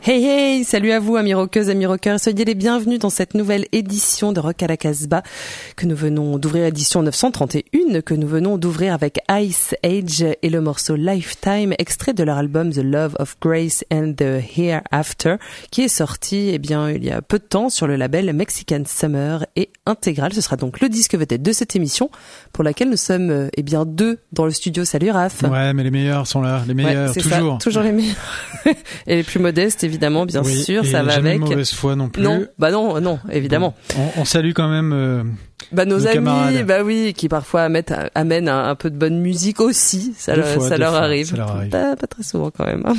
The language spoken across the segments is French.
Hey hey, salut à vous amis rockeuses, amis rockeurs, soyez les bienvenus dans cette nouvelle édition de Rock à la Casbah que nous venons d'ouvrir, édition 931, que nous venons d'ouvrir avec Ice Age et le morceau Lifetime, extrait de leur album The Love of Grace and the Hereafter, qui est sorti il y a peu de temps sur le label Mexican Summer et Intégral. Ce sera donc le disque vedette de cette émission pour laquelle nous sommes deux dans le studio. Salut Raph. Ouais, mais les meilleurs sont là, les meilleurs, c'est toujours. Ça, toujours les meilleurs. Et les plus modestes, évidemment, bien sûr, ça va jamais avec. De mauvaise foi non plus. Non, évidemment. Bon, on salue quand même nos amis, camarades. qui parfois amènent un peu de bonne musique aussi. Ça leur arrive. Pas très souvent quand même.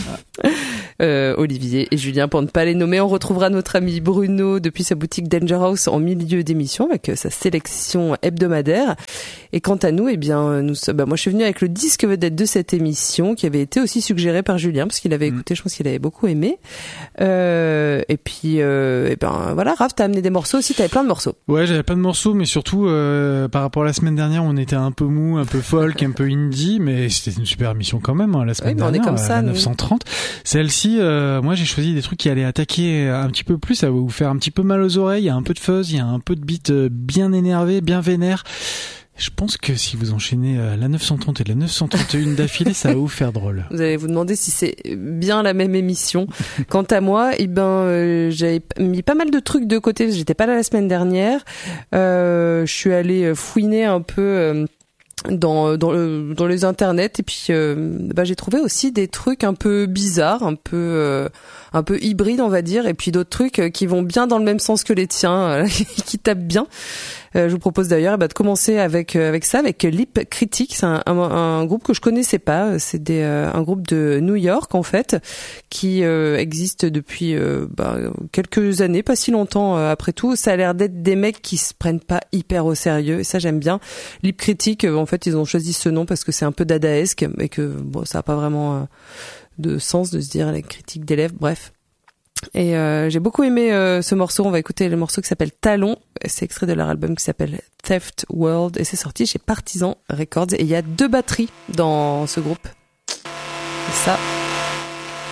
Olivier et Julien, pour ne pas les nommer. On retrouvera notre ami Bruno depuis sa boutique Danger House en milieu d'émission avec sa sélection hebdomadaire. Et quant à nous, moi je suis venue avec le disque vedette de cette émission qui avait été aussi suggéré par Julien parce qu'il avait écouté, je pense qu'il avait beaucoup aimé. Raph, t'as amené des morceaux aussi, t'avais plein de morceaux. Ouais, j'avais plein de morceaux, mais surtout par rapport à la semaine dernière, on était un peu mou, un peu folk, un peu indie, mais c'était une super émission quand même, la semaine dernière. On est comme ça, 930. Celle-ci, moi j'ai choisi des trucs qui allaient attaquer un petit peu plus, ça va vous faire un petit peu mal aux oreilles, il y a un peu de fuzz, il y a un peu de beat bien énervé, bien vénère. Je pense que si vous enchaînez la 930 et la 931 d'affilée, ça va vous faire drôle. Vous allez vous demander si c'est bien la même émission. Quant à moi, j'avais mis pas mal de trucs de côté. J'étais pas là la semaine dernière. Je suis allée fouiner un peu dans les internets et puis j'ai trouvé aussi des trucs un peu bizarres, un peu hybrides on va dire, et puis d'autres trucs qui vont bien dans le même sens que les tiens, qui tapent bien. Je vous propose d'ailleurs de commencer avec ça, avec Lip Critic. C'est un groupe que je connaissais pas. C'est un groupe de New York en fait, qui existe depuis quelques années, pas si longtemps après tout. Ça a l'air d'être des mecs qui se prennent pas hyper au sérieux et ça j'aime bien. Lip Critic, en fait ils ont choisi ce nom parce que c'est un peu dadaesque et que ça a pas vraiment de sens de se dire les critiques d'élèves, bref. Et j'ai beaucoup aimé ce morceau. On va écouter le morceau qui s'appelle Talon. C'est extrait de leur album qui s'appelle Theft World et c'est sorti chez Partisan Records. Et il y a 2 batteries dans ce groupe. Et ça,